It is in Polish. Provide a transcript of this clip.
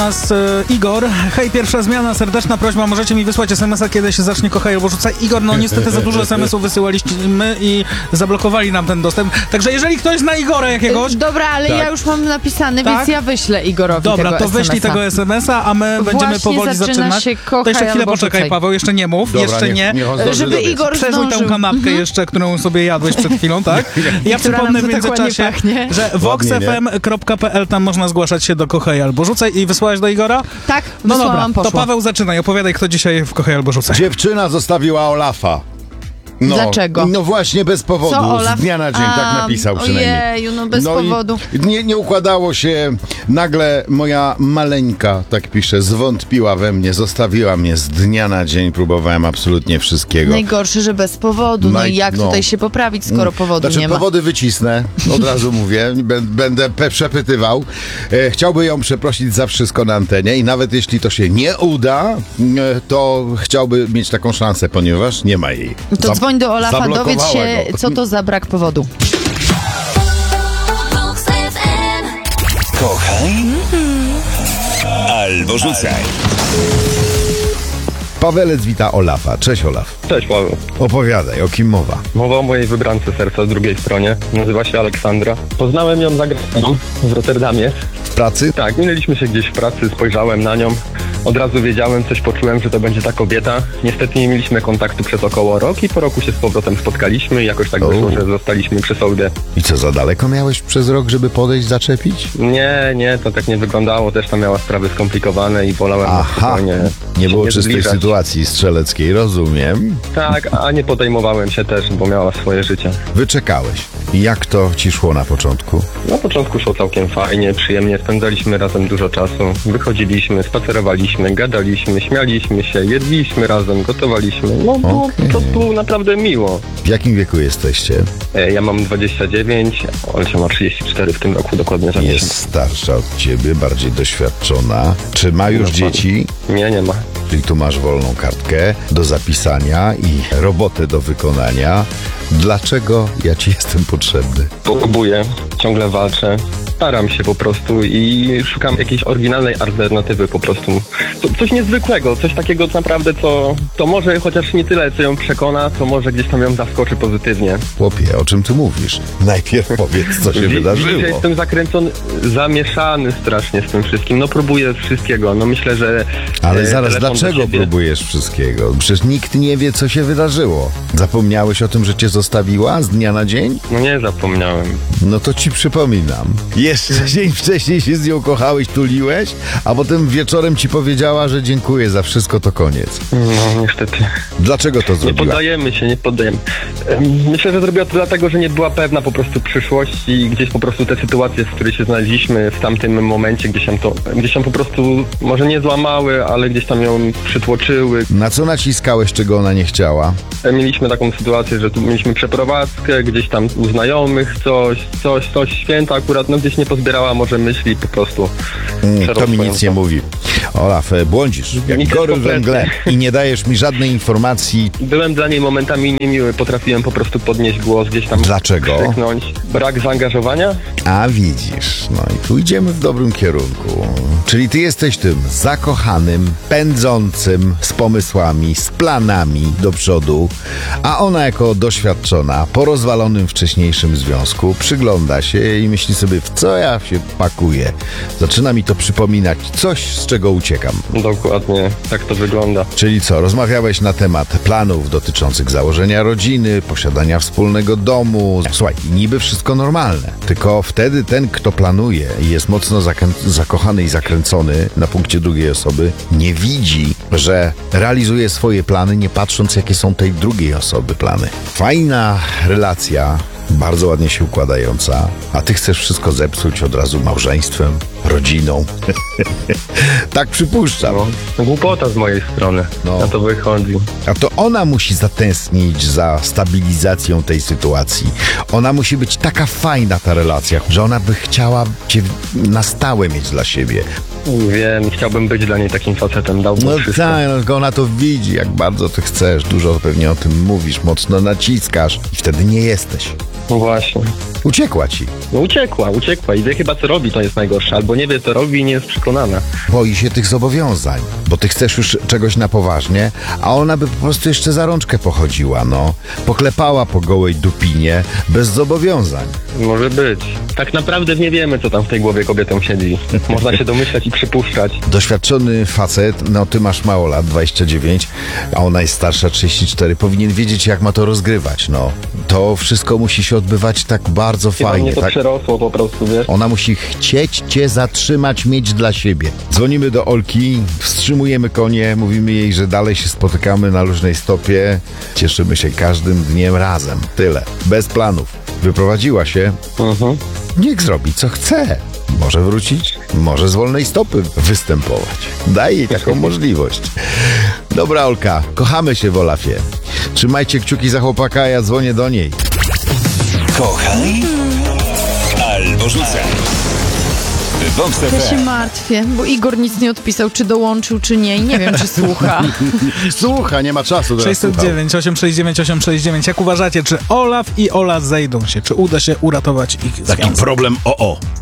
nas Igor. Hej, pierwsza zmiana, serdeczna prośba, możecie mi wysłać SMS-a, kiedy się zacznie Kochaj albo Rzucaj. Igor, no niestety za dużo SMS-ów wysyłaliśmy i zablokowali nam ten dostęp. Także jeżeli ktoś zna Igora jakiegoś... Dobra, ale ja już mam napisany, Tak? więc ja wyślę Igorowi Dobra, tego to wyślij SMS-a. tego SMS-a, a my będziemy powoli zaczynać. Się To jeszcze chwilę albo poczekaj, Rzucaj. Paweł, jeszcze nie mów, Dobra, jeszcze nie. niech on zdąży Żeby dobiec. Igor Przeżuj tę zdążył. kanapkę jeszcze, którą sobie jadłeś przed chwilą, tak? Ja Która przypomnę nam w to tak ładnie międzyczasie, pachnie. że Ładnie, nie? voxfm.pl, tam można zgłaszać się do Kochaj albo Rzucaj i wysłałeś do Igora? Tak, No dobra, wysłałam, to poszło. Paweł zaczynaj, opowiadaj, kto dzisiaj w Kochaj albo Rzucaj. Dziewczyna zostawiła Olafa. No, Dlaczego? No właśnie bez powodu, Co, Olaf? z dnia na dzień, tak napisał przynajmniej. Ojeju, no bez powodu. I nie układało się, nagle moja maleńka, tak pisze, zwątpiła we mnie, zostawiła mnie z dnia na dzień, próbowałem absolutnie wszystkiego. Najgorsze, że bez powodu. No i jak tutaj się poprawić, skoro powodu Znaczy, nie ma? powody wycisnę, od razu mówię, będę przepytywał. Chciałby ją przeprosić za wszystko na antenie i nawet jeśli to się nie uda, to chciałby mieć taką szansę, ponieważ nie ma jej. To dzwoń do Olafa, dowiedz zablokowała się, go. co to za brak powodu. Kochaj albo Rzucaj. Pawelec wita Olafa. Cześć, Olaf. Cześć Paweł. Opowiadaj, o kim mowa? Mowa o mojej wybrance serca z drugiej stronie. Nazywa się Aleksandra. Poznałem ją za granicą w Rotterdamie. W pracy? Tak, minęliśmy się gdzieś w pracy, spojrzałem na nią. Od razu wiedziałem, coś poczułem, że to będzie ta kobieta. Niestety nie mieliśmy kontaktu przez około rok i po roku się z powrotem spotkaliśmy i jakoś tak wyszło, że zostaliśmy przy sobie. I co, za daleko miałeś przez rok, żeby podejść, zaczepić? Nie, to tak nie wyglądało. Też tam miała sprawy skomplikowane i wolałem spokojnie Nie się było czystej zbliżać. sytuacji strzeleckiej, rozumiem. Tak, a nie podejmowałem się też, bo miała swoje życie. Wyczekałeś. I jak to ci szło na początku? Na początku szło całkiem fajnie, przyjemnie, spędzaliśmy razem dużo czasu, wychodziliśmy, spacerowaliśmy, gadaliśmy, śmialiśmy się, jedliśmy razem, gotowaliśmy. No było Okej. po prostu naprawdę miło. W jakim wieku jesteście? Ja mam 29, Olsia ma 34 w tym roku, dokładnie za Jest miesiąc. starsza od ciebie, bardziej doświadczona. Czy ma już Dokładnie. dzieci? Nie ma. Czyli tu masz wolną kartkę do zapisania i robotę do wykonania. Dlaczego ja ci jestem potrzebny? Próbuję, ciągle walczę. Staram się po prostu i szukam jakiejś oryginalnej alternatywy po prostu. Coś niezwykłego, coś takiego naprawdę, to może chociaż nie tyle, co ją przekona, to może gdzieś tam ją zaskoczy pozytywnie. Chłopie, o czym ty mówisz? Najpierw powiedz, co się Widzisz, że wydarzyło. jestem zakręcony, zamieszany strasznie z tym wszystkim. No próbuję wszystkiego, no myślę, że... Ale zaraz, telefon do dlaczego siebie- próbujesz wszystkiego? Przecież nikt nie wie, co się wydarzyło. Zapomniałeś o tym, że cię zostawiła z dnia na dzień? No nie zapomniałem. No to ci przypominam. Jeszcze dzień wcześniej się z nią kochałeś, tuliłeś, a potem wieczorem ci powiedziała, że dziękuję za wszystko, to koniec. No niestety. Dlaczego to Nie zrobiła? poddajemy się, nie poddajemy. Myślę, że zrobiła to dlatego, że nie była pewna po prostu przyszłości i gdzieś po prostu te sytuacje, w której się znaleźliśmy w tamtym momencie, gdzieś ją po prostu może nie złamały, ale gdzieś tam ją przytłoczyły. Na co naciskałeś, czego ona nie chciała? Mieliśmy taką sytuację, że tu mieliśmy przeprowadzkę, gdzieś tam u znajomych coś, święta akurat, no gdzieś nie pozbierała może myśli, po prostu To mi nic nie mówi. Olaf, błądzisz jak Nic gory we kompletnie. mgle i nie dajesz mi żadnej informacji. Byłem dla niej momentami niemiły, potrafiłem po prostu podnieść głos, gdzieś tam Dlaczego? krzyknąć. Brak zaangażowania? A widzisz, no i tu idziemy w dobrym kierunku. Czyli ty jesteś tym zakochanym, pędzącym z pomysłami, z planami do przodu, a ona jako doświadczona, po rozwalonym wcześniejszym związku, przygląda się i myśli sobie, w co ja się pakuję. Zaczyna mi to przypominać coś, z czego uciekam. Dokładnie, tak to wygląda. Czyli co, rozmawiałeś na temat planów dotyczących założenia rodziny, posiadania wspólnego domu. Słuchaj, niby wszystko normalne. Tylko wtedy ten, kto planuje i jest mocno zakochany i zakręcony na punkcie drugiej osoby, nie widzi, że realizuje swoje plany, nie patrząc, jakie są tej drugiej osoby plany. Fajna relacja, bardzo ładnie się układająca, a ty chcesz wszystko zepsuć od razu małżeństwem, rodziną. Tak przypuszczam. No, głupota z mojej strony. No. Na to wychodzi. A to ona musi zatęsknić za stabilizacją tej sytuacji. Ona musi być taka fajna, ta relacja, że ona by chciała cię na stałe mieć dla siebie. Wiem, chciałbym być dla niej takim facetem, dałbym No wszystko. tak, no, tylko ona to widzi, jak bardzo ty chcesz, dużo pewnie o tym mówisz, mocno naciskasz i wtedy nie jesteś. No właśnie. Uciekła ci. No uciekła i wie chyba co robi, to jest najgorsze. Albo nie wie co robi i nie jest przekonana. Boi się tych zobowiązań, bo ty chcesz już czegoś na poważnie, a ona by po prostu jeszcze za rączkę pochodziła, no. Poklepała po gołej dupinie, bez zobowiązań. Może być. Tak naprawdę nie wiemy, co tam w tej głowie kobietom siedzi. Można się domyślać i przypuszczać. Doświadczony facet, no ty masz mało lat, 29, a ona jest starsza, 34, powinien wiedzieć, jak ma to rozgrywać, no. To wszystko musi się odbywać tak bardzo Chyba fajnie, mnie to tak? przerosło po prostu, wiesz? Ona musi chcieć cię zatrzymać, mieć dla siebie. Dzwonimy do Olki, wstrzymujemy konie, mówimy jej, że dalej się spotykamy na luźnej stopie. Cieszymy się każdym dniem razem. Tyle. Bez planów. Wyprowadziła się. Niech zrobi, co chce. Może wrócić, może z wolnej stopy występować. Daj jej taką możliwość. Dobra, Olka, kochamy się w Olafie. Trzymajcie kciuki za chłopaka, ja dzwonię do niej. Kochaj albo rzucaj. Vox Ja się FM. martwię, bo Igor nic nie odpisał, czy dołączył, czy nie i nie wiem, czy słucha. Słucha, nie ma czasu. 609 869 869. Jak uważacie, czy Olaf i Ola zejdą się? Czy uda się uratować ich Taki związek? problem OO.